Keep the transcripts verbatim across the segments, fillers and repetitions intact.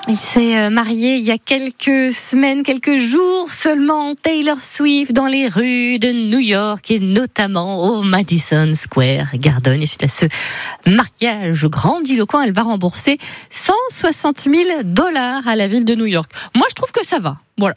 Il s'est marié il y a quelques semaines, quelques jours seulement. Taylor Swift dans les rues de New York et notamment au Madison Square Garden. Et suite à ce mariage grandiloquent, elle va rembourser cent soixante mille dollars à la ville de New York. Moi, je trouve que ça va. Voilà.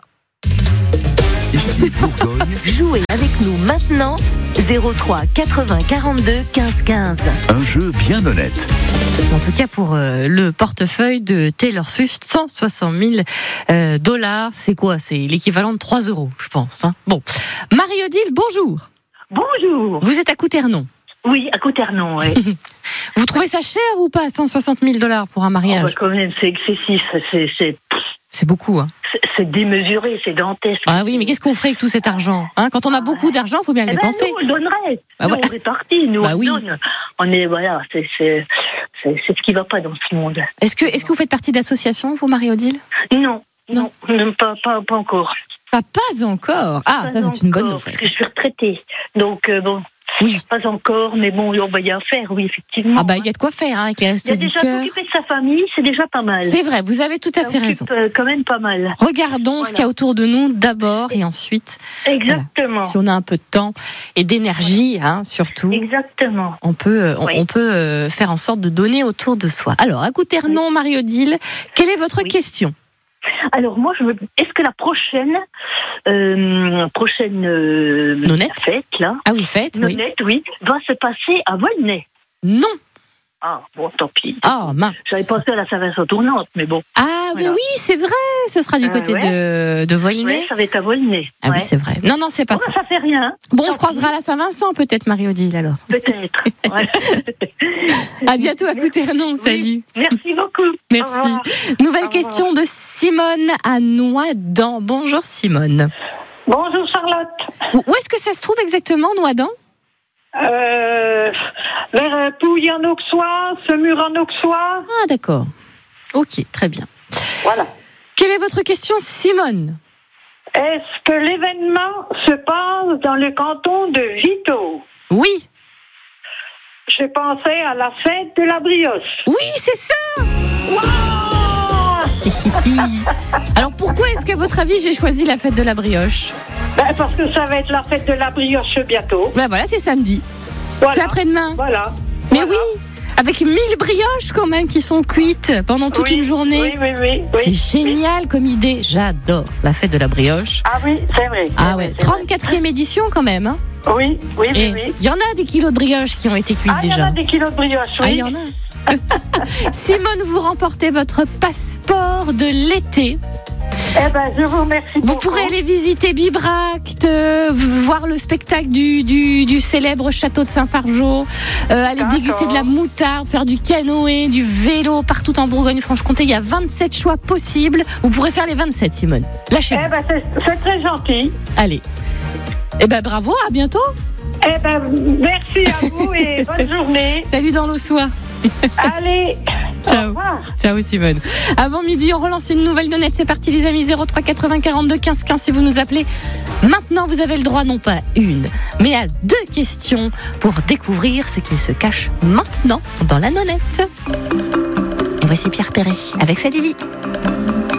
Ici Bourgogne. Jouez avec nous maintenant. zéro trois quatre-vingts quarante-deux quinze quinze. Un jeu bien honnête. En tout cas, pour euh, le portefeuille de Taylor Swift, cent soixante mille euh, dollars, c'est quoi? C'est l'équivalent de trois euros, je pense. Hein. Bon, Marie-Odile, bonjour. Bonjour. Vous êtes à Couternon. Oui, à Couternon, oui. Vous trouvez ça cher ou pas, cent soixante mille dollars pour un mariage? Oh, bah, quand même, c'est excessif. C'est, c'est, c'est beaucoup, hein. C'est, c'est démesuré, c'est dantesque. Ah oui, mais qu'est-ce qu'on ferait avec tout cet argent, hein? Quand on a beaucoup d'argent, il faut bien le eh dépenser. Ben, nous, on le donnerait. Bah, nous, ouais. on répartit, nous, bah, on oui. donne. On est, voilà, c'est, c'est, c'est, c'est ce qui ne va pas dans ce monde. Est-ce que, est-ce que vous faites partie d'associations, vous, Marie-Odile? Non, non, non pas, pas, pas encore. Pas, pas encore. Ah, pas ça, c'est encore, une bonne nouvelle. Parce que je suis retraitée. Donc, euh, bon. Oui. Pas encore, mais bon, on va y en faire, oui, effectivement. Ah bah, il y a de quoi faire, hein, avec les Il y restos a du déjà cœur. s'occuper de sa famille, c'est déjà pas mal. C'est vrai, vous avez tout à Ça fait occupe, raison. euh, quand même pas mal. Regardons Voilà. ce qu'il y a autour de nous d'abord et ensuite, Exactement. voilà, si on a un peu de temps et d'énergie, hein, surtout, Exactement. on peut, euh, on, Oui. on peut euh, faire en sorte de donner autour de soi. Alors, à Couternon, Marie-Odile, quelle est votre Oui. question? Alors moi, je me... est-ce que la prochaine, euh, prochaine euh, Nonette fête là, Ah oui, faites, oui. Nonette, oui, va se passer à Volnay. Non. Ah bon, tant pis. Ah, mince. J'avais pensé à la Saint-Vincent tournante, mais bon. Ah, mais Voilà. oui, c'est vrai, ce sera du Euh, côté ouais. de, de Volnay. Ouais, ça va être à Volnay. Ah ouais. oui, c'est vrai. Non, non, c'est pas Bon, ça. ça fait rien. Bon, on Tant se croisera à la Saint-Vincent, peut-être, Marie-Odile, alors. Peut-être. Ouais. À bientôt à Couternon, Oui. salut. Merci beaucoup. Au Merci. revoir. Nouvelle Au revoir. question de Simone à Noidans. Bonjour Simone. Bonjour Charlotte. Où où est-ce que ça se trouve exactement, Noidans? Euh, vers euh, Pouilly en Auxois, Semur en Auxois. Ah, d'accord. Ok, très bien. Voilà. Quelle est votre question, Simone? Est-ce que l'événement se passe dans le canton de Vito? Oui. Je pensais à la fête de la brioche. Oui, c'est ça. Alors pourquoi est-ce qu'à votre avis j'ai choisi la fête de la brioche? Ben, parce que ça va être la fête de la brioche bientôt. Ben voilà, c'est samedi. Voilà. C'est après-demain. Voilà. Mais Voilà. oui, avec mille brioches quand même qui sont cuites pendant toute Oui, une journée. Oui, oui, oui. oui C'est génial oui. comme idée. J'adore la fête de la brioche. Ah oui, c'est vrai. Ah c'est ouais, vrai, c'est vrai. trente-quatrième édition quand même. Hein. Oui, oui, oui, Et oui. il y en a des kilos de brioches qui ont été cuites Ah, il y en déjà. a des kilos de brioche, Ah, il oui. y en a. Simone, vous remportez votre passeport de l'été. Eh ben, je vous remercie Vous beaucoup. pourrez aller visiter Bibracte, euh, voir le spectacle du, du, du célèbre château de Saint-Fargeau, euh, aller D'accord. déguster de la moutarde, faire du canoë, du vélo partout en Bourgogne-Franche-Comté. Il y a vingt-sept choix possibles. Vous pourrez faire les vingt-sept, Simone. Lâchez-vous. Eh ben, c'est, c'est très gentil. Allez. Eh ben bravo, à bientôt. Eh ben, merci à vous et bonne journée. Salut dans l'Aussois. Allez, au Ciao. revoir. Ciao Simone. Avant midi, on relance une nouvelle donnette. C'est parti les amis, zéro trois quatre-vingts quarante-deux quinze quinze si vous nous appelez. Maintenant, vous avez le droit non pas à une, mais à deux questions pour découvrir ce qu'il se cache maintenant dans la nonnette. Et voici Pierre Perret avec sa Lily.